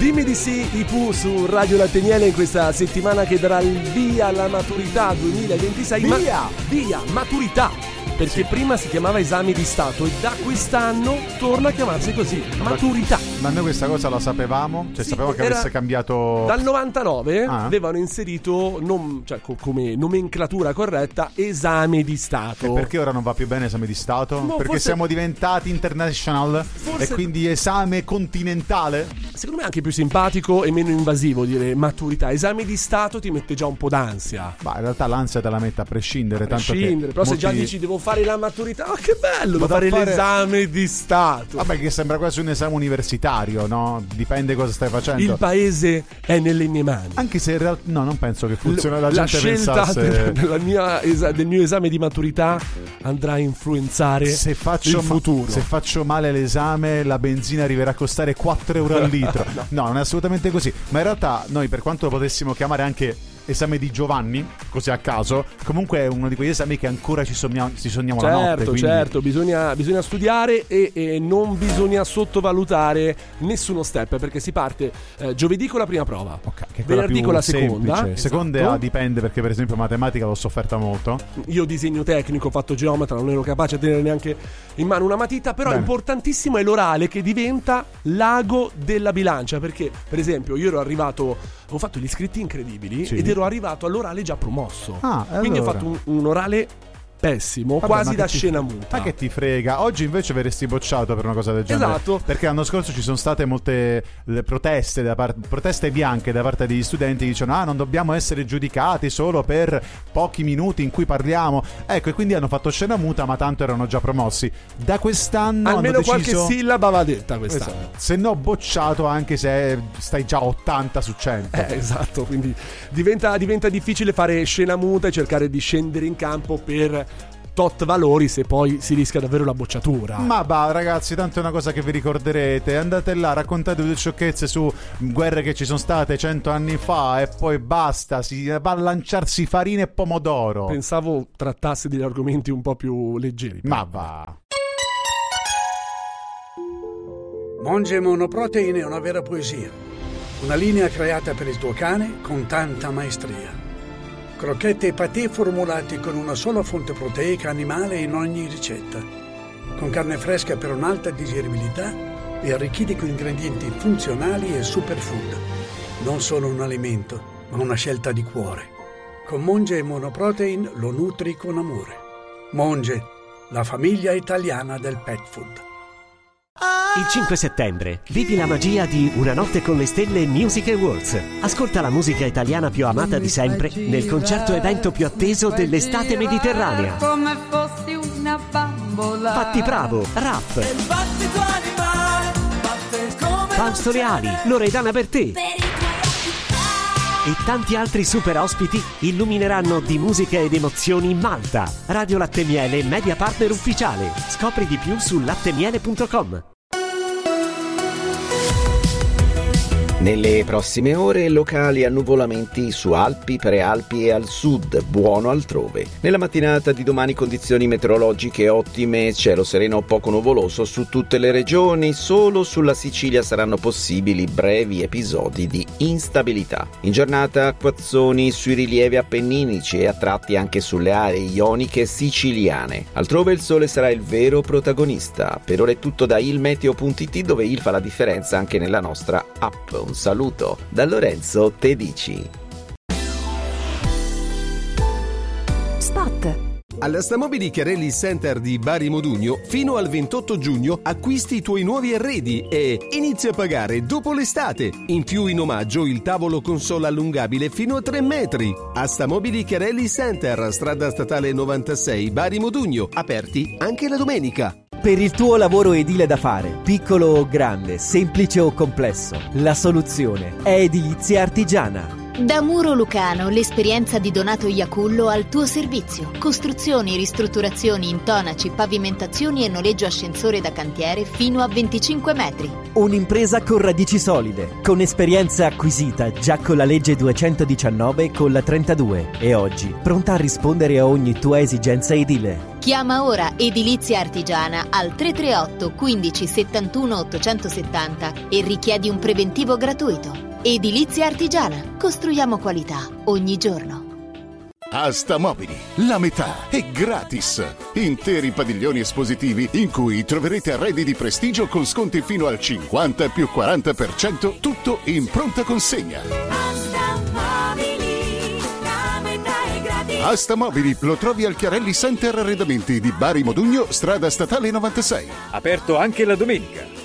Dimmi di sì, i Pooh su Radio Latte Miele in questa settimana che darà il via alla maturità 2026. Via, maturità! Perché prima si chiamava esami di Stato e da quest'anno torna a chiamarsi così, maturità. Ma noi questa cosa la sapevamo? Cioè, sì, sapevamo che avesse cambiato. Dal 99 avevano inserito come nomenclatura corretta esame di Stato. E perché ora non va più bene esame di Stato? Perché siamo diventati international e quindi esame continentale? Secondo me è anche più simpatico e meno invasivo dire maturità. Esame di Stato ti mette già un po' d'ansia. Ma in realtà l'ansia te la mette a prescindere. Però se già dici devo fare la maturità, ma che bello, devo fare l'esame di Stato. Vabbè, che sembra quasi un esame universitario, no? Dipende cosa stai facendo. Il paese è nelle mie mani. Anche se in realtà no, non penso che funzioni. La gente scelta pensasse del mio esame di maturità andrà a influenzare il futuro. Se faccio male l'esame, la benzina arriverà a costare 4 euro al litro. No, non è assolutamente così. Ma in realtà noi, per quanto lo potessimo chiamare anche esame di Giovanni, così a caso, comunque è uno di quegli esami che ancora ci sogniamo la notte. Quindi... Certo, bisogna studiare e non bisogna sottovalutare nessuno step, perché si parte giovedì con la prima prova, venerdì con la seconda. Esatto. Seconda dipende, perché per esempio matematica l'ho sofferta molto. Io disegno tecnico, ho fatto geometra, non ero capace a tenere neanche in mano una matita, però importantissimo è l'orale, che diventa l'ago della bilancia, perché per esempio io ero arrivato, ho fatto gli iscritti incredibili ed ero arrivato all'orale già promosso. Quindi ho fatto un orale pessimo, quasi da scena muta. Ma che ti frega? Oggi invece verresti bocciato per una cosa del genere. Esatto. Perché l'anno scorso ci sono state molte proteste proteste bianche da parte degli studenti che dicono non dobbiamo essere giudicati solo per pochi minuti in cui parliamo. Ecco, e quindi hanno fatto scena muta, ma tanto erano già promossi. Da quest'anno almeno hanno deciso... qualche sillaba va detta quest'anno. Esatto. Se no bocciato, anche se stai già 80 su 100. Esatto, quindi diventa difficile fare scena muta e cercare di scendere in campo per tot valori, se poi si rischia davvero la bocciatura. Ma ragazzi, tanto è una cosa che vi ricorderete. Andate là, raccontate due sciocchezze su guerre che ci sono state 100 anni fa e poi basta, si va a lanciarsi farina e pomodoro. Pensavo trattasse degli argomenti un po' più leggeri. Ma va. Monge Monoprotein è una vera poesia, una linea creata per il tuo cane con tanta maestria. Crocchette e patè formulati con una sola fonte proteica animale in ogni ricetta, con carne fresca per un'alta digeribilità e arricchiti con ingredienti funzionali e superfood. Non solo un alimento, ma una scelta di cuore. Con Monge Monoprotein lo nutri con amore. Monge, la famiglia italiana del pet food. Il 5 settembre vivi la magia di Una notte con le stelle Music Awards. Ascolta la musica italiana più amata di sempre nel concerto evento più atteso dell'estate mediterranea. Come fossi una bambola. Patti Bravo, Raff, Fausto Leali, Loredana Bertè e tanti altri super ospiti illumineranno di musica ed emozioni Malta. Radio Latte Miele, media partner ufficiale. Scopri di più su lattemiele.com. Nelle prossime ore locali annuvolamenti su Alpi, Prealpi e al sud, buono altrove. Nella mattinata di domani condizioni meteorologiche ottime, cielo sereno o poco nuvoloso su tutte le regioni, solo sulla Sicilia saranno possibili brevi episodi di instabilità. In giornata acquazzoni sui rilievi appenninici e a tratti anche sulle aree ioniche siciliane. Altrove il sole sarà il vero protagonista. Per ora è tutto da ilmeteo.it, dove il fa la differenza anche nella nostra app. Un saluto da Lorenzo Tedici. Spot. Alla Stamobili Chiarelli Center di Bari Modugno, fino al 28 giugno acquisti i tuoi nuovi arredi e inizia a pagare dopo l'estate. In più, in omaggio, il tavolo console allungabile fino a 3 metri. A Stamobili Chiarelli Center, strada statale 96, Bari Modugno, aperti anche la domenica. Per il tuo lavoro edile da fare, piccolo o grande, semplice o complesso, la soluzione è Edilizia Artigiana. Da Muro Lucano, l'esperienza di Donato Iacullo al tuo servizio. Costruzioni, ristrutturazioni, intonaci, pavimentazioni e noleggio ascensore da cantiere fino a 25 metri. Un'impresa con radici solide, con esperienza acquisita già con la legge 219 e con la 32 e oggi pronta a rispondere a ogni tua esigenza edile. Chiama ora Edilizia Artigiana al 338 15 71 870 e richiedi un preventivo gratuito. Edilizia Artigiana. Costruiamo qualità ogni giorno. Asta Mobili, la metà è gratis. Interi padiglioni espositivi in cui troverete arredi di prestigio con sconti fino al 50 più 40%, tutto in pronta consegna. Asta Mobili, la metà è gratis. Asta Mobili lo trovi al Chiarelli Center Arredamenti di Bari Modugno, strada statale 96. Aperto anche la domenica.